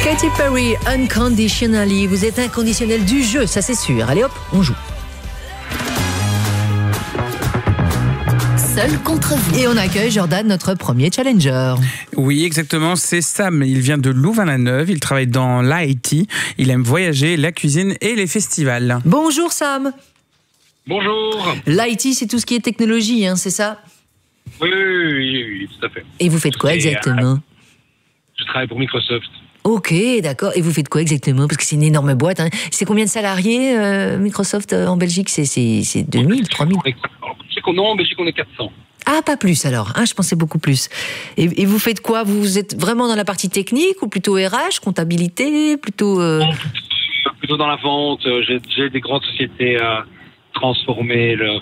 Katy Perry, Unconditionally. Vous êtes inconditionnel du jeu, ça c'est sûr. Allez hop, on joue. Seul contre vous. Et on accueille Jordan, notre premier challenger. Oui, exactement, c'est Sam. Il vient de Louvain-la-Neuve, il travaille dans l'IT. Il aime voyager, la cuisine et les festivals. Bonjour Sam. Bonjour. L'IT, c'est tout ce qui est technologie, hein, c'est ça? Oui, tout à fait. Et vous faites quoi exactement? Je travaille pour Microsoft. Ok, d'accord. Et vous faites quoi exactement? Parce que c'est une énorme boîte. Hein. C'est combien de salariés, Microsoft, en Belgique? C'est 2000, 3000? Non, en Belgique, on est 400. Ah, pas plus alors. Ah, je pensais beaucoup plus. Et vous faites quoi? Vous êtes vraiment dans la partie technique ou plutôt RH, comptabilité, plutôt... Plutôt dans la vente. J'ai des grandes sociétés à transformer leur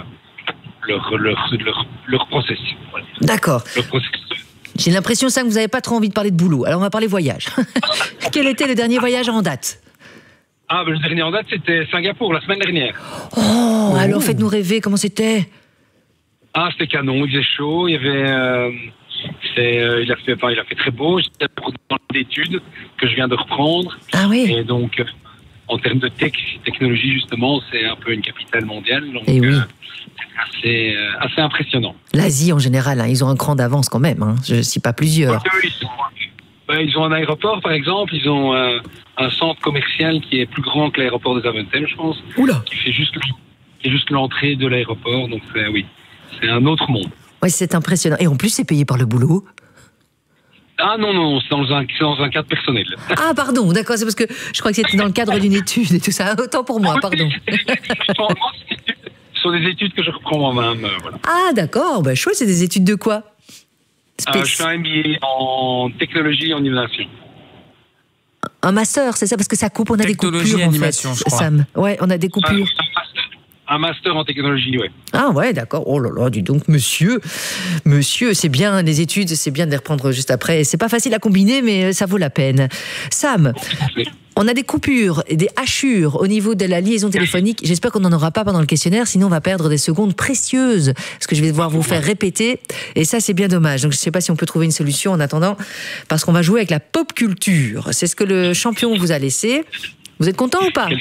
process. D'accord. Leur process. J'ai l'impression, ça, que vous n'avez pas trop envie de parler de boulot. Alors, on va parler voyage. Quel était le dernier voyage en date? Le dernier en date, c'était Singapour, la semaine dernière. Oh, alors faites-nous rêver, comment c'était? C'était canon, il faisait chaud, il y avait... il a fait très beau. J'étais dans l'étude que je viens de reprendre. Ah oui. Et donc, en termes de technologie, justement, c'est un peu une capitale mondiale. Donc, et oui. C'est assez impressionnant. L'Asie, en général, hein, ils ont un cran d'avance quand même. Hein. Je ne cite pas plusieurs. Ils ont un aéroport, par exemple. Ils ont un centre commercial qui est plus grand que l'aéroport de Zaventem, je pense. Oula. Qui fait juste l'entrée de l'aéroport. Donc, c'est un autre monde. Oui, c'est impressionnant. Et en plus, c'est payé par le boulot. Ah non, c'est dans un cadre personnel. Ah pardon, d'accord, c'est parce que je crois que c'était dans le cadre d'une étude et tout ça. Autant pour moi, pardon. Ce sont des études que je reprends moi-même. Voilà. Ah d'accord, chouette, c'est des études de quoi? Je fais un MBA en technologie et en innovation. Un master, c'est ça? Parce que ça coupe, on a des coupures en fait, je crois. Sam. Ouais, on a des coupures. Un master en technologie, ouais. Ah ouais, d'accord. Oh là là, dis donc, monsieur, c'est bien les études, c'est bien de les reprendre juste après. C'est pas facile à combiner, mais ça vaut la peine. Sam, on a des coupures et des hachures au niveau de la liaison téléphonique. J'espère qu'on n'en aura pas pendant le questionnaire, sinon on va perdre des secondes précieuses, parce que je vais devoir vous faire répéter, et ça c'est bien dommage. Donc je sais pas si on peut trouver une solution en attendant, parce qu'on va jouer avec la pop culture. C'est ce que le champion vous a laissé. Vous êtes content ou pas?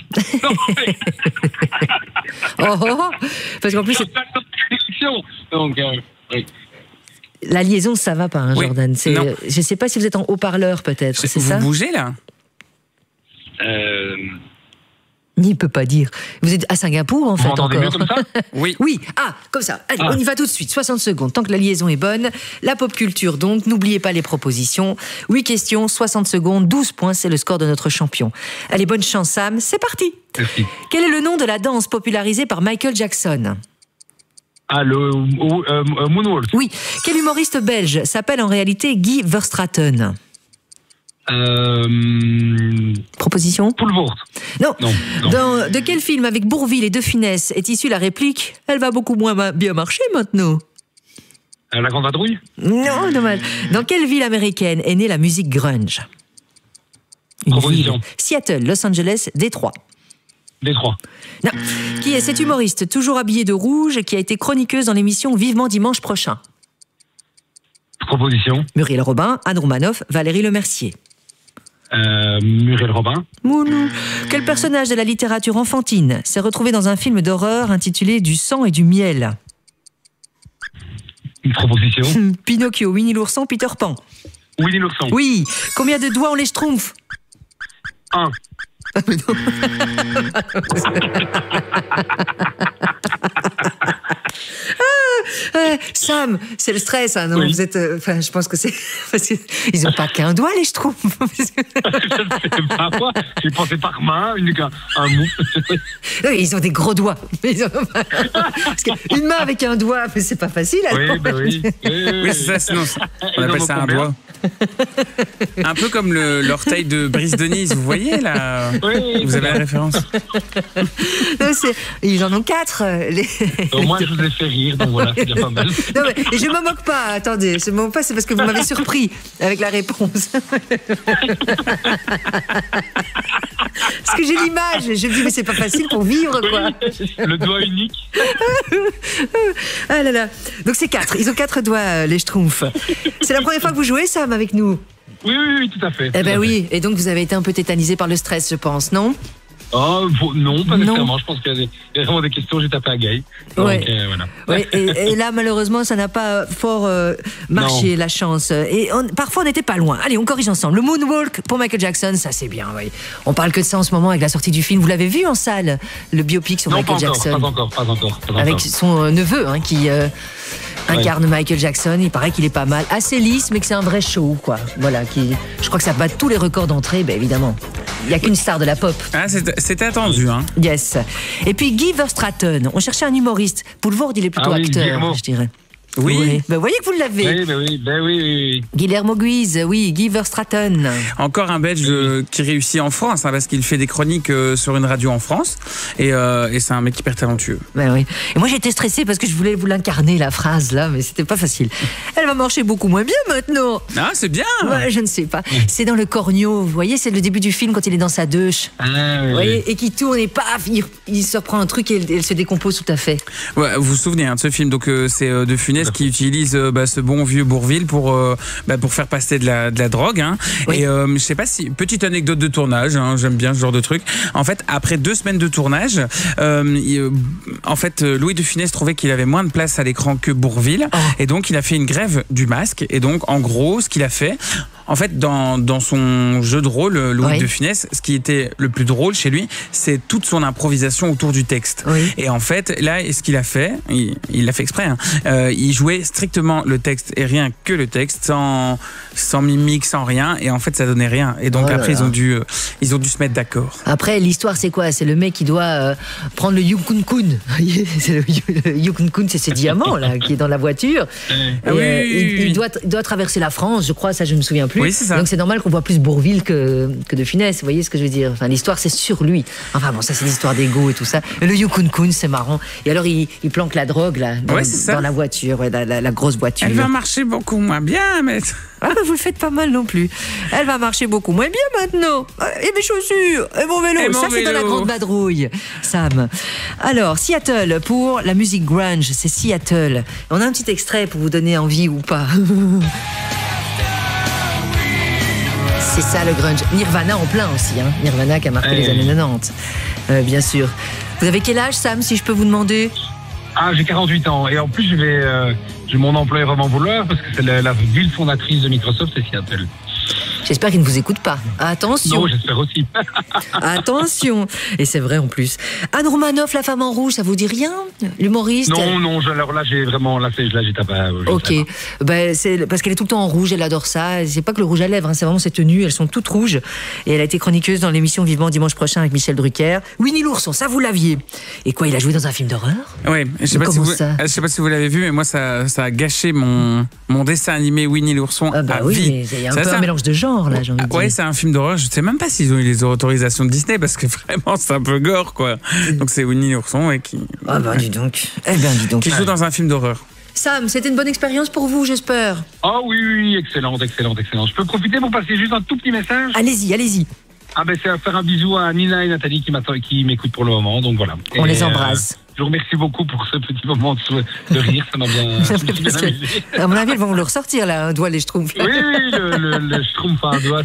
Parce qu'en plus donc, oui. La liaison, ça va pas, hein, oui. Jordan. Je sais pas si vous êtes en haut-parleur, peut-être. C'est ça? Vous bougez là? Il peut pas dire. Vous êtes à Singapour, en fait, encore. Mieux comme ça? Oui. Oui. Comme ça. Allez, on y va tout de suite. 60 secondes. Tant que la liaison est bonne. La pop culture, donc. N'oubliez pas les propositions. 8 questions, 60 secondes, 12 points. C'est le score de notre champion. Allez, bonne chance, Sam. C'est parti. Merci. Quel est le nom de la danse popularisée par Michael Jackson? Le Moonwalk. Oui. Quel humoriste belge s'appelle en réalité Guy Verstraeten? Proposition? Poulvord. Non. De quel film avec Bourvil et De Funès est issue la réplique « Elle va beaucoup moins bien marcher maintenant » La Grande Vadrouille? Non, dommage. Dans quelle ville américaine est née la musique grunge? Une Proposition. ville. Seattle, Los Angeles, Détroit. Détroit. Non. Qui est cette humoriste toujours habillée de rouge qui a été chroniqueuse dans l'émission Vivement dimanche prochain? Proposition. Muriel Robin, Anne Romanoff, Valérie Lemercier. Muriel Robin. Mounou. Quel personnage de la littérature enfantine s'est retrouvé dans un film d'horreur intitulé Du sang et du miel? Une proposition. Pinocchio, Winnie l'ourson, Peter Pan. Winnie l'ourson. Oui. Combien de doigts ont les schtroumpfs? 1. Sam, c'est le stress, hein, non? Oui. Vous êtes, je pense que c'est parce qu'ils n'ont pas qu'un doigt, les schtroumpfs. Je sais pas moi. J'ai pensé par main, un mot. Oui, ils ont des gros doigts. Parce qu'une main avec un doigt, mais c'est pas facile. Oui, c'est ça, sinon on appelle ça un doigt. Un peu comme l'orteil de Brice Denise, vous voyez là? Oui, vous avez la référence. Ils en ont 4. Moi, je vous ai fait rire, donc voilà, c'est déjà pas mal. Non, mais je me moque pas, attendez, je me moque pas, c'est parce que vous m'avez surpris avec la réponse. Parce que j'ai l'image, je me dis, mais c'est pas facile pour vivre, quoi. Le doigt unique. Ah là là. Donc c'est 4, ils ont 4 doigts, les schtroumpfs. C'est la première fois que vous jouez, Sam, avec nous? Oui, tout à fait. Eh ben oui, et donc vous avez été un peu tétanisé par le stress, je pense, non? Oh, non, pas nécessairement. Je pense qu'il y a vraiment des questions, j'ai tapé à Gaï. Ouais. Voilà. Ouais, et là, malheureusement, ça n'a pas fort marché, la chance. Et parfois, on n'était pas loin. Allez, on corrige ensemble. Le Moonwalk pour Michael Jackson, ça c'est bien, oui. On parle que de ça en ce moment avec la sortie du film. Vous l'avez vu en salle, le biopic sur Michael Jackson? Pas encore. Avec son neveu, qui incarne Michael Jackson. Il paraît qu'il est pas mal. Assez lisse, mais que c'est un vrai show, quoi. Voilà, je crois que ça bat tous les records d'entrée, évidemment. Il n'y a qu'une star de la pop. Ah, c'était attendu, hein. Yes. Et puis Guy Verstraeten. On cherchait un humoriste. Poulvord, il est plutôt acteur, je dirais. Oui. Vous voyez que vous l'avez. Oui. Guillermo Guise, oui, Guy Verstraeten. Encore un Belge qui réussit en France, parce qu'il fait des chroniques sur une radio en France. Et c'est un mec hyper talentueux. Oui. Et moi, j'étais stressée parce que je voulais vous l'incarner, la phrase, là, mais c'était pas facile. Elle va marcher beaucoup moins bien maintenant. Ah, c'est bien. Ouais, je ne sais pas. C'est dans le Cornio, vous voyez, c'est le début du film quand il est dans sa douche. Vous voyez, et qui tourne et paf, il se reprend un truc et elle se décompose tout à fait. Ouais, vous vous souvenez de ce film, donc c'est De Funès qui utilise ce bon vieux Bourvil pour faire passer de la drogue. Hein. Oui. Et je sais pas si... Petite anecdote de tournage, j'aime bien ce genre de truc. En fait, après 2 semaines de tournage, Louis De Funès trouvait qu'il avait moins de place à l'écran que Bourvil. Oh. Et donc, il a fait une grève du masque. Et donc, en gros, ce qu'il a fait... En fait, dans son jeu de rôle, Louis De Funès, ce qui était le plus drôle chez lui, c'est toute son improvisation autour du texte. Oui. Et en fait, là, ce qu'il a fait, il l'a fait exprès, il jouait strictement le texte et rien que le texte, sans mimique, sans rien. Et en fait, ça donnait rien. Et donc après, ils ont dû se mettre d'accord. Après, l'histoire, c'est quoi? C'est le mec qui doit prendre le Yukon-kun. Le Yukon-kun, c'est ce diamant là qui est dans la voiture. Il doit traverser la France, je crois. Ça, je me souviens plus. Oui, c'est ça. Donc c'est normal qu'on voit plus Bourvil que De Funès. Vous voyez ce que je veux dire? Enfin, l'histoire, c'est sur lui. Enfin bon, ça, c'est l'histoire d'ego et tout ça. Et le Yukon-kun, c'est marrant. Et alors, il planque la drogue là dans la voiture, la grosse voiture. Elle va marcher beaucoup moins bien, mais... Ah ben vous le faites pas mal non plus. Elle va marcher beaucoup moins bien maintenant. Et mes chaussures, et mon vélo. C'est de la grande vadrouille, Sam. Alors, Seattle pour la musique grunge, c'est Seattle. On a un petit extrait pour vous donner envie ou pas. C'est ça le grunge. Nirvana en plein aussi, Nirvana qui a marqué les années 90, bien sûr. Vous avez quel âge, Sam, si je peux vous demander? Ah, j'ai 48 ans. Et en plus, mon employeur va m'en vouloir parce que c'est la ville fondatrice de Microsoft, c'est Seattle. J'espère qu'il ne vous écoute pas. Attention. Non, j'espère aussi. Attention. Et c'est vrai en plus. Anne Romanoff, la femme en rouge, ça vous dit rien? L'humoriste? Non. Alors là, j'ai vraiment... Là, j'ai tapé... Ok. C'est parce qu'elle est tout le temps en rouge, elle adore ça. C'est pas que le rouge à lèvres, c'est vraiment ses tenues. Elles sont toutes rouges. Et elle a été chroniqueuse dans l'émission Vivement dimanche prochain avec Michel Drucker. Winnie l'ourson, ça vous l'aviez. Et quoi, il a joué dans un film d'horreur? Oui. Je sais pas si vous l'avez vu, mais moi, ça a gâché mon dessin animé Winnie l'ourson à vie. Il y a un peu un mélange de genre. Là, j'ai envie de dire. Ouais, c'est un film d'horreur. Je sais même pas s'ils ont eu les autorisations de Disney parce que vraiment c'est un peu gore, quoi. Donc c'est Winnie l'ourson qui. Ah ben dis donc. Qui joue dans un film d'horreur. Sam, c'était une bonne expérience pour vous, j'espère. Ah oui, excellente. Je peux profiter pour passer juste un tout petit message? Allez-y. Ah ben c'est faire un bisou à Nina et Nathalie qui m'écoutent pour le moment, donc voilà. On les embrasse. Je vous remercie beaucoup pour ce petit moment de rire, ça m'a bien amusé. À mon avis, ils vont le ressortir là, un doigt, les schtroumpfs. Oui, le schtroumpf à un doigt,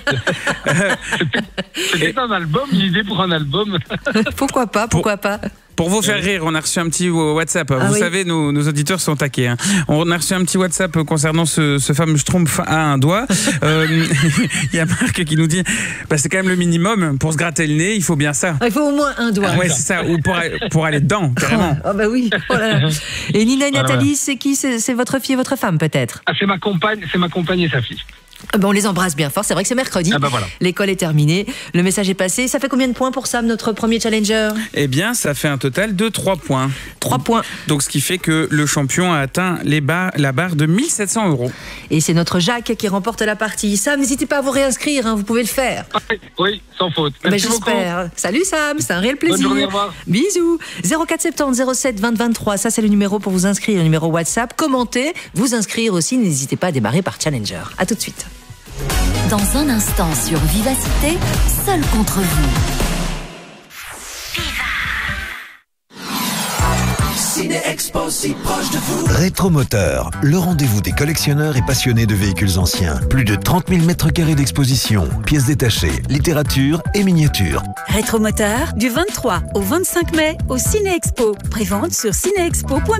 c'était un album, une idée pour un album. Pourquoi pas. Pour vous faire rire, on a reçu un petit WhatsApp. Vous savez, nos auditeurs sont taqués. On a reçu un petit WhatsApp concernant ce fameux schtroumpf à un doigt. Il y a Marc qui nous dit c'est quand même le minimum. Pour se gratter le nez, il faut bien ça. Il faut au moins un doigt. Ouais, c'est ça. Ou pour aller dedans, carrément. Ah bah oui. Oh là là. Et Nina et Nathalie, c'est qui? C'est votre fille et votre femme, peut-être? C'est ma compagne et sa fille. On les embrasse bien fort, c'est vrai que c'est mercredi, voilà. L'école est terminée, le message est passé. Ça fait combien de points pour Sam, notre premier challenger? Eh bien, ça fait un total de 3 points. 3 points. Donc, ce qui fait que le champion a atteint la barre de 1 700 €. Et c'est notre Jacques qui remporte la partie. Sam, n'hésitez pas à vous réinscrire, vous pouvez le faire. Oui, sans faute. Merci j'espère. beaucoup. Salut Sam, c'est un réel plaisir. Bonne journée, au revoir. Bisous. 0470 07 20 23, ça c'est le numéro pour vous inscrire, le numéro WhatsApp. Commentez, vous inscrire aussi, n'hésitez pas à démarrer par Challenger. À tout de suite. Dans un instant sur Vivacité, seul contre vous. Ciné Expo si proche de vous. Rétromoteur, le rendez-vous des collectionneurs et passionnés de véhicules anciens. Plus de 30 000 m² d'exposition, pièces détachées, littérature et miniatures. Rétromoteur, du 23 au 25 mai au Ciné Expo. Prévente sur cinéexpo.be.